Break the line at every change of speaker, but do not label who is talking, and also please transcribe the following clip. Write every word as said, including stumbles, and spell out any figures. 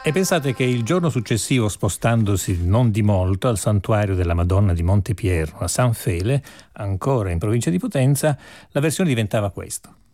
E pensate che il giorno successivo, spostandosi non di molto al santuario della Madonna di Montepierno a San Fele, ancora in provincia di Potenza, la versione diventava questa.